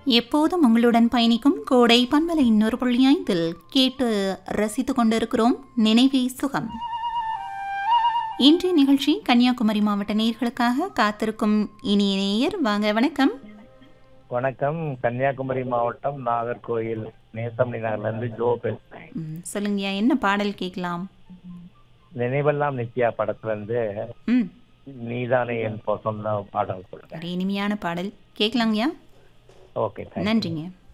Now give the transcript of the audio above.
எப்போதும் உங்களுடன் பயணிக்கும் கோடை பண்பலை 100.5 கேட்டு ரசித்துக் கொண்டிருக்கிறோம் நினைவே சுகம். இன்றைய நிகழ்ச்சி கன்னியாகுமரி மாவட்ட நேயர்களுக்காக காத்திருக்கும் இனிய நேயர். வாங்க, வணக்கம். வணக்கம். கன்னியாகுமரி மாவட்டம் நாகர்கோயில் நேசமணி நகர்லேருந்து ஜோ பேசுறேன். சொல்லுங்கய்யா, என்ன பாடல் கேட்கலாம்? நினைவெல்லாம் நித்யா படத்துல இருந்து ம் நீதானே என் சொந்த பாடல் சொல்றேன். ஒரு இனிமையான பாடல் கேட்கலாங்கய்யா. ஓகே, நன்றிங்க.